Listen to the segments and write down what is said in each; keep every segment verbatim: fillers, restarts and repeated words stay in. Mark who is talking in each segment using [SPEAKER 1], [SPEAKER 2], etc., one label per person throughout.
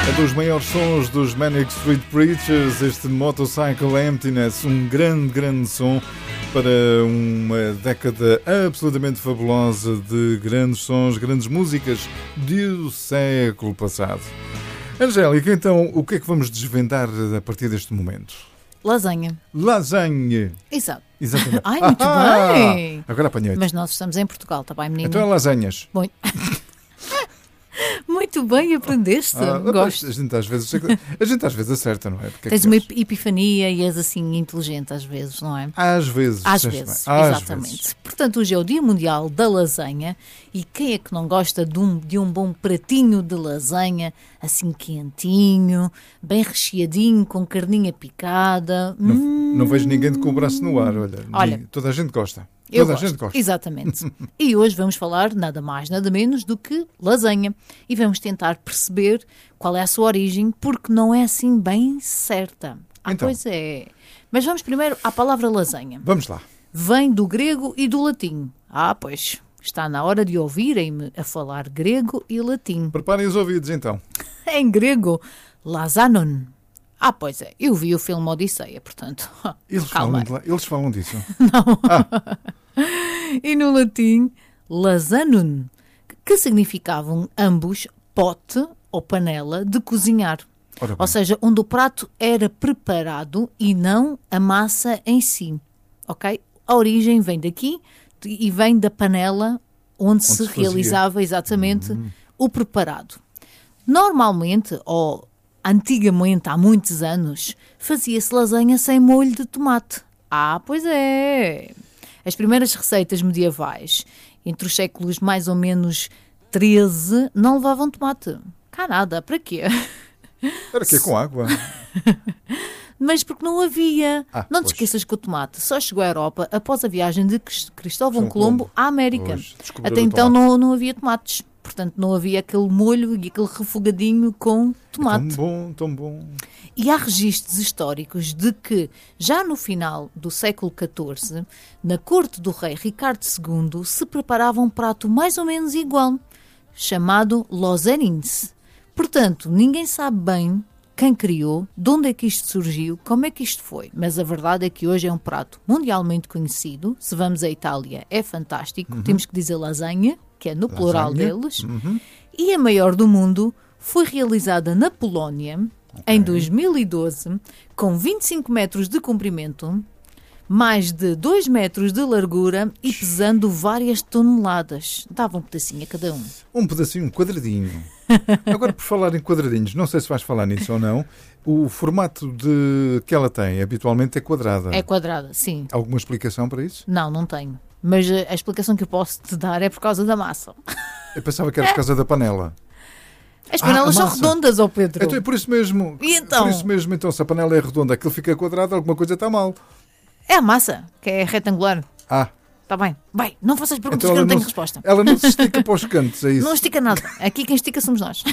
[SPEAKER 1] É dos maiores sons dos Manic Street Preachers, este Motorcycle Emptiness, um grande, grande som para uma década absolutamente fabulosa de grandes sons, grandes músicas do século passado. Angélica, então, o que é que vamos desvendar a partir deste momento?
[SPEAKER 2] Lasanha.
[SPEAKER 1] Lasanha.
[SPEAKER 2] Exato.
[SPEAKER 1] Exatamente.
[SPEAKER 2] Ai, muito
[SPEAKER 1] ah,
[SPEAKER 2] bem.
[SPEAKER 1] Agora apanhei-te.
[SPEAKER 2] Mas nós estamos em Portugal, está bem, menino?
[SPEAKER 1] Então é lasanhas.
[SPEAKER 2] Bom. Muito bem, aprendeste.
[SPEAKER 1] Ah,
[SPEAKER 2] Gosto.
[SPEAKER 1] A gente, às vezes, a gente às vezes acerta, não é? Porque
[SPEAKER 2] Tens
[SPEAKER 1] é
[SPEAKER 2] uma
[SPEAKER 1] és?
[SPEAKER 2] epifania e és assim inteligente às vezes, não é?
[SPEAKER 1] Às vezes.
[SPEAKER 2] Às vezes,
[SPEAKER 1] às
[SPEAKER 2] exatamente.
[SPEAKER 1] Vezes.
[SPEAKER 2] Portanto, hoje é o Dia Mundial da Lasanha e quem é que não gosta de um, de um bom pratinho de lasanha, assim quentinho, bem recheadinho, com carninha picada?
[SPEAKER 1] Não,
[SPEAKER 2] hum...
[SPEAKER 1] não vejo ninguém com o braço no ar, olha.
[SPEAKER 2] Olha,
[SPEAKER 1] toda a gente gosta.
[SPEAKER 2] Eu
[SPEAKER 1] Toda
[SPEAKER 2] gosto,
[SPEAKER 1] a gente gosta.
[SPEAKER 2] Exatamente. E hoje vamos falar nada mais, nada menos do que lasanha. E vamos tentar perceber qual é a sua origem, porque não é assim bem certa. Ah,
[SPEAKER 1] então.
[SPEAKER 2] Pois é. Mas vamos primeiro à palavra lasanha.
[SPEAKER 1] Vamos lá.
[SPEAKER 2] Vem do grego e do latim. Ah, pois, está na hora de ouvirem-me a falar grego e latim.
[SPEAKER 1] Preparem os ouvidos, então.
[SPEAKER 2] Em grego, lasanon. Ah, pois é, eu vi o filme Odisseia, portanto...
[SPEAKER 1] Eles,
[SPEAKER 2] calma.
[SPEAKER 1] falam, de, eles falam disso.
[SPEAKER 2] Não.
[SPEAKER 1] Ah.
[SPEAKER 2] E no latim, lasanum, que significavam ambos pote ou panela de cozinhar.
[SPEAKER 1] Ora bem.
[SPEAKER 2] Ou seja, onde o prato era preparado e não a massa em si. Ok? A origem vem daqui e vem da panela onde, onde se, se realizava exatamente uhum. o preparado. Normalmente, ou antigamente, há muitos anos, fazia-se lasanha sem molho de tomate. Ah, pois é! As primeiras receitas medievais, entre os séculos mais ou menos treze, não levavam tomate. Cá nada, para quê?
[SPEAKER 1] Era que com água.
[SPEAKER 2] Mas porque não havia.
[SPEAKER 1] Ah,
[SPEAKER 2] não te
[SPEAKER 1] pois.
[SPEAKER 2] esqueças que o tomate só chegou à Europa após a viagem de Cristóvão
[SPEAKER 1] São
[SPEAKER 2] Colombo
[SPEAKER 1] Colombo.
[SPEAKER 2] à América.
[SPEAKER 1] Pois,
[SPEAKER 2] Até então não, não havia tomates. Portanto, não havia aquele molho e aquele refogadinho com tomate.
[SPEAKER 1] É tão bom, tão bom.
[SPEAKER 2] E há registros históricos de que, já no final do século catorze, na corte do rei Ricardo segundo, se preparava um prato mais ou menos igual, chamado losanense. Portanto, ninguém sabe bem quem criou, de onde é que isto surgiu, como é que isto foi. Mas a verdade é que hoje é um prato mundialmente conhecido. Se vamos à Itália, é fantástico.
[SPEAKER 1] Uhum.
[SPEAKER 2] Temos que dizer lasanha, que é no
[SPEAKER 1] Lasanha.
[SPEAKER 2] plural deles.
[SPEAKER 1] Uhum.
[SPEAKER 2] E a maior do mundo foi realizada na Polónia, okay. em dois mil e doze, com vinte e cinco metros de comprimento, mais de dois metros de largura e pesando várias toneladas. Dava um pedacinho a cada um.
[SPEAKER 1] Um pedacinho, um quadradinho. Agora, por falar em quadradinhos, não sei se vais falar nisso ou não, o formato de que ela tem habitualmente é quadrada.
[SPEAKER 2] É quadrada, sim.
[SPEAKER 1] Alguma explicação para isso?
[SPEAKER 2] Não, não tenho. Mas a explicação que eu posso te dar é por causa da massa.
[SPEAKER 1] Eu pensava que era por causa da panela.
[SPEAKER 2] As panelas
[SPEAKER 1] ah,
[SPEAKER 2] são redondas, ó Pedro.
[SPEAKER 1] Então é por isso mesmo.
[SPEAKER 2] E então?
[SPEAKER 1] Por isso mesmo, então, se a panela é redonda, aquilo fica quadrado, alguma coisa está mal.
[SPEAKER 2] É a massa, que é retangular.
[SPEAKER 1] Ah.
[SPEAKER 2] Está bem. Bem, não faças perguntas
[SPEAKER 1] então
[SPEAKER 2] que eu não tenho
[SPEAKER 1] se,
[SPEAKER 2] resposta.
[SPEAKER 1] Ela não se estica para os cantos, é isso?
[SPEAKER 2] Não estica nada. Aqui quem estica somos nós.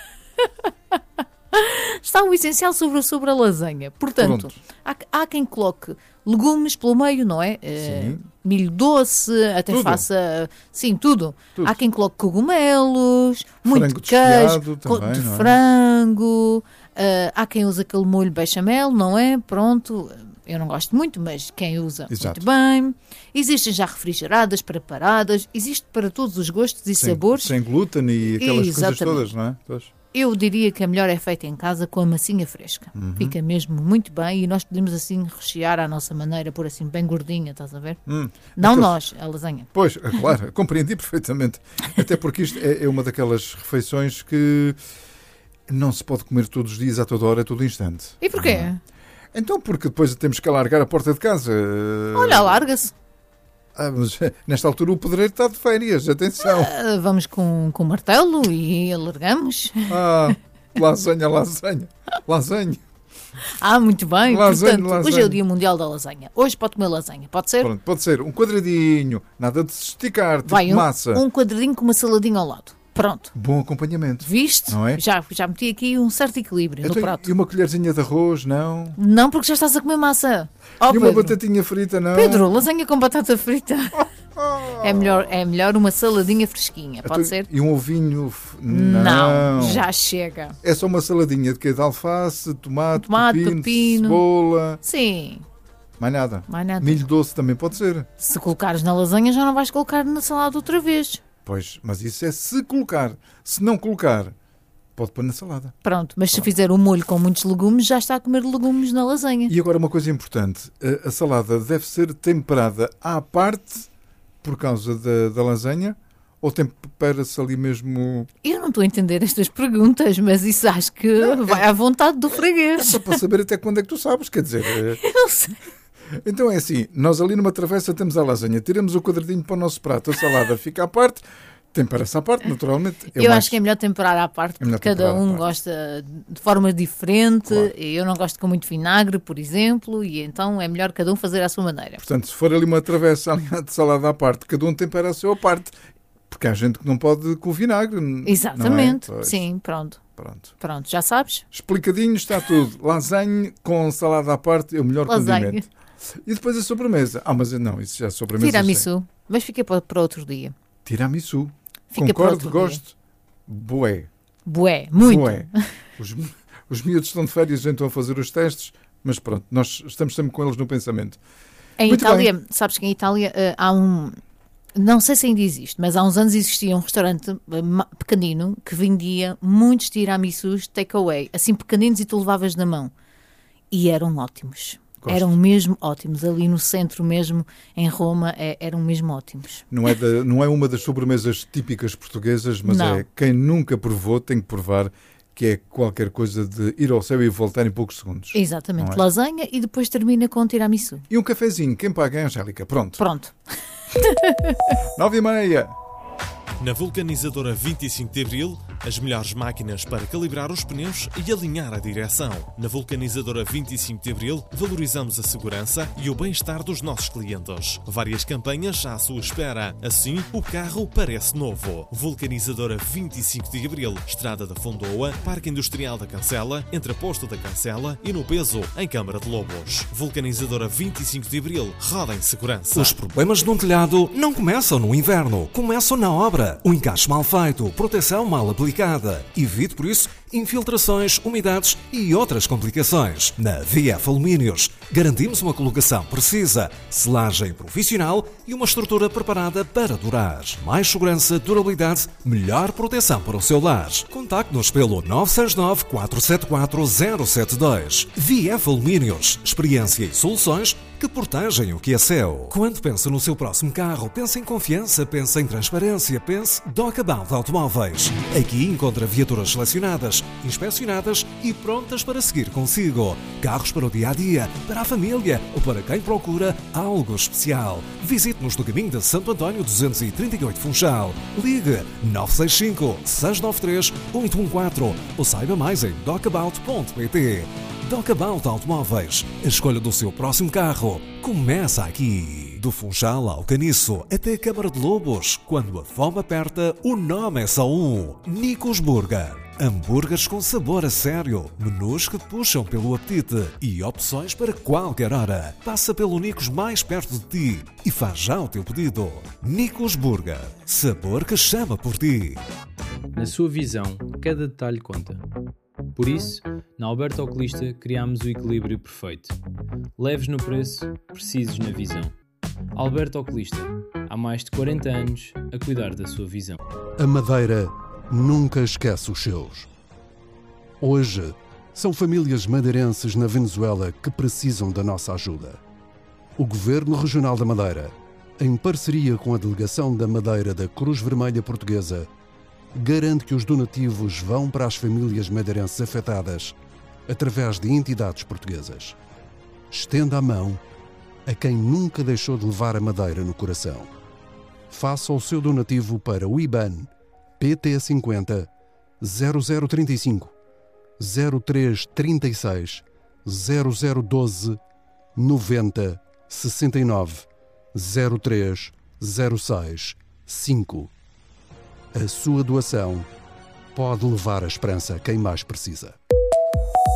[SPEAKER 2] Está o essencial sobre, sobre a lasanha. Portanto, há, há quem coloque legumes pelo meio, não é? Uh, milho doce, até
[SPEAKER 1] tudo.
[SPEAKER 2] faça... Sim, tudo.
[SPEAKER 1] tudo.
[SPEAKER 2] Há quem coloque cogumelos, muito
[SPEAKER 1] frango
[SPEAKER 2] queijo,
[SPEAKER 1] também,
[SPEAKER 2] de
[SPEAKER 1] não é?
[SPEAKER 2] frango. Uh, há quem usa aquele molho bechamel, não é? Pronto. Eu não gosto muito, mas quem usa,
[SPEAKER 1] Exato.
[SPEAKER 2] muito bem. Existem já refrigeradas, preparadas. Existe para todos os gostos e
[SPEAKER 1] sem,
[SPEAKER 2] sabores.
[SPEAKER 1] Sem glúten e aquelas
[SPEAKER 2] Exatamente.
[SPEAKER 1] coisas todas, não é? Pois.
[SPEAKER 2] Eu diria que a melhor é feita em casa com a massinha fresca.
[SPEAKER 1] Uhum.
[SPEAKER 2] Fica mesmo muito bem e nós podemos assim rechear à nossa maneira, por assim bem gordinha, estás a ver?
[SPEAKER 1] Hum.
[SPEAKER 2] Não
[SPEAKER 1] Aqueles...
[SPEAKER 2] nós, a lasanha.
[SPEAKER 1] Pois, claro, compreendi perfeitamente. Até porque isto é, é uma daquelas refeições que não se pode comer todos os dias, a toda hora, a todo instante.
[SPEAKER 2] E porquê?
[SPEAKER 1] Não. Então, porque depois temos que alargar a porta de casa.
[SPEAKER 2] Olha, larga-se.
[SPEAKER 1] Ah, mas nesta altura o pedreiro está de férias, atenção.
[SPEAKER 2] Ah, vamos com, com o martelo e alargamos.
[SPEAKER 1] Ah, lasanha, lasanha, lasanha.
[SPEAKER 2] Ah, muito bem.
[SPEAKER 1] Lasanha,
[SPEAKER 2] Portanto,
[SPEAKER 1] lasanha.
[SPEAKER 2] hoje é o Dia Mundial da Lasanha. Hoje pode comer lasanha, pode ser?
[SPEAKER 1] Pronto, pode ser um quadradinho, nada de se esticar, tipo
[SPEAKER 2] Vai, um,
[SPEAKER 1] massa.
[SPEAKER 2] um quadradinho com uma saladinha ao lado. Pronto.
[SPEAKER 1] Bom acompanhamento.
[SPEAKER 2] Viste?
[SPEAKER 1] Não é?
[SPEAKER 2] Já, já meti aqui um certo equilíbrio
[SPEAKER 1] então,
[SPEAKER 2] no prato.
[SPEAKER 1] E uma colherzinha de arroz, não?
[SPEAKER 2] Não, porque já estás a comer massa. Oh,
[SPEAKER 1] e uma
[SPEAKER 2] Pedro.
[SPEAKER 1] batatinha frita, não?
[SPEAKER 2] Pedro, lasanha com batata frita. É melhor, é melhor uma saladinha fresquinha, pode
[SPEAKER 1] então,
[SPEAKER 2] ser?
[SPEAKER 1] E um ovinho? Não.
[SPEAKER 2] Não, já chega.
[SPEAKER 1] É só uma saladinha de quê? De alface, tomate,
[SPEAKER 2] Tomate,
[SPEAKER 1] pepino,
[SPEAKER 2] pepino.
[SPEAKER 1] cebola.
[SPEAKER 2] Sim.
[SPEAKER 1] Mais nada.
[SPEAKER 2] Mais nada.
[SPEAKER 1] Milho doce também pode ser.
[SPEAKER 2] Se colocares na lasanha, já não vais colocar na salada outra vez.
[SPEAKER 1] Pois, mas isso é se colocar. Se não colocar, pode pôr na salada.
[SPEAKER 2] Pronto, mas se fizer um molho com muitos legumes, já está a comer legumes na lasanha.
[SPEAKER 1] E agora uma coisa importante. A, a salada deve ser temperada à parte por causa da, da lasanha ou tempera-se ali mesmo...
[SPEAKER 2] Eu não estou a entender estas perguntas, mas isso acho que não, vai é... à vontade do freguês.
[SPEAKER 1] É só para saber até quando é que tu sabes, quer dizer...
[SPEAKER 2] Eu não sei.
[SPEAKER 1] Então é assim, nós ali numa travessa temos a lasanha, tiramos o quadradinho para o nosso prato, a salada fica à parte, tempera-se à parte, naturalmente.
[SPEAKER 2] Eu, eu mais... acho que é melhor temperar à parte, é porque cada um gosta de forma diferente. Claro. Eu não gosto com muito vinagre, por exemplo, e então é melhor cada um fazer à sua maneira.
[SPEAKER 1] Portanto, se for ali uma travessa de salada à parte, cada um tempera a sua parte, porque há gente que não pode com o vinagre.
[SPEAKER 2] Exatamente,
[SPEAKER 1] não é?
[SPEAKER 2] Sim, pronto.
[SPEAKER 1] Pronto.
[SPEAKER 2] Pronto, já sabes?
[SPEAKER 1] Explicadinho está tudo. Lasanha com salada à parte é o melhor Lasanha. condimento. E depois a sobremesa. Ah, mas não, isso já é sobremesa.
[SPEAKER 2] Tiramisu. Mas fica para, para outro dia.
[SPEAKER 1] Tiramisu.
[SPEAKER 2] Fica
[SPEAKER 1] Concordo,
[SPEAKER 2] para outro
[SPEAKER 1] gosto.
[SPEAKER 2] Dia.
[SPEAKER 1] Bué.
[SPEAKER 2] Bué, muito.
[SPEAKER 1] Bué. Os, os miúdos estão de férias e estão a fazer os testes, mas pronto, nós estamos sempre com eles no pensamento.
[SPEAKER 2] Em
[SPEAKER 1] muito
[SPEAKER 2] Itália,
[SPEAKER 1] bem.
[SPEAKER 2] Sabes que em Itália uh, há um... Não sei se ainda existe, mas há uns anos existia um restaurante pequenino que vendia muitos tiramisus takeaway, assim pequeninos, e tu levavas na mão. E eram ótimos. Gosto. Eram mesmo ótimos. Ali no centro mesmo, em Roma, é, eram mesmo ótimos.
[SPEAKER 1] Não é, da, não é uma das sobremesas típicas portuguesas, mas
[SPEAKER 2] não.
[SPEAKER 1] É quem nunca provou tem que provar, que é qualquer coisa de ir ao céu e voltar em poucos segundos.
[SPEAKER 2] Exatamente.
[SPEAKER 1] É?
[SPEAKER 2] Lasanha e depois termina com tiramisu.
[SPEAKER 1] E um cafezinho. Quem paga é a Angélica. Pronto.
[SPEAKER 2] Pronto.
[SPEAKER 1] Nove e meia.
[SPEAKER 3] Na vulcanizadora vinte e cinco de Abril, as melhores máquinas para calibrar os pneus e alinhar a direção. Na vulcanizadora vinte e cinco de Abril, valorizamos a segurança e o bem-estar dos nossos clientes. Várias campanhas à sua espera. Assim, o carro parece novo. Vulcanizadora vinte e cinco de Abril, Estrada da Fondoa, Parque Industrial da Cancela, entre a Posto da Cancela e no Peso, em Câmara de Lobos. Vulcanizadora vinte e cinco de Abril, roda em segurança.
[SPEAKER 4] Os problemas num telhado não começam no inverno, começam na obra. O encaixe mal feito, proteção mal aplicada. Evite, por isso, infiltrações, umidades e outras complicações. Na V F Alumínios, garantimos uma colocação precisa, selagem profissional e uma estrutura preparada para durar. Mais segurança, durabilidade, melhor proteção para o seu lar. Contacte-nos pelo nove seis nove, quatro sete quatro, zero sete dois. V F Alumínios, experiência e soluções que protegem o que é seu. Quando pensa no seu próximo carro, pensa em confiança, pensa em transparência, pense Docabal Automóveis. Aqui encontra viaturas selecionadas, inspecionadas e prontas para seguir consigo. Carros para o dia-a-dia, para a família ou para quem procura algo especial. Visite-nos no caminho de Santo António duzentos e trinta e oito Funchal. Ligue nove seis cinco, seis nove três, oito um quatro ou saiba mais em docabout ponto pt. Docabout Automóveis. A escolha do seu próximo carro começa aqui. Do Funchal ao Caniço até a Câmara de Lobos. Quando a fome aperta, o nome é só um. Nicos Burger. Hambúrgueres com sabor a sério, menus que puxam pelo apetite e opções para qualquer hora. Passa pelo Nicos mais perto de ti e faz já o teu pedido. Nicos Burger. Sabor que chama por ti.
[SPEAKER 5] Na sua visão, cada detalhe conta. Por isso, na Alberto Oculista criámos o equilíbrio perfeito. Leves no preço, precisos na visão. Alberto Oculista, há mais de quarenta anos a cuidar da sua visão.
[SPEAKER 6] A Madeira nunca esquece os seus. Hoje, são famílias madeirenses na Venezuela que precisam da nossa ajuda. O Governo Regional da Madeira, em parceria com a Delegação da Madeira da Cruz Vermelha Portuguesa, garante que os donativos vão para as famílias madeirenses afetadas através de entidades portuguesas. Estenda a mão a quem nunca deixou de levar a Madeira no coração. Faça o seu donativo para o I B A N P T cinquenta, zero zero trinta e cinco, zero três trinta e seis, zero zero doze, noventa, sessenta e nove, zero três zero seis, cinco. A sua doação pode levar a esperança a quem mais precisa.